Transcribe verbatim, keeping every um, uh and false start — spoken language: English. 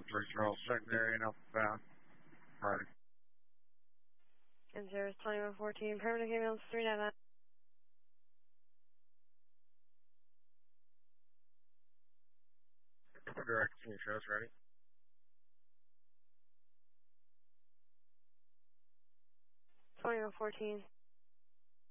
three Charles secondary and outbound. Right. And zero is twenty-one fourteen, permanent ambulance three nine nine. Direct, can you show us ready? twenty-one fourteen.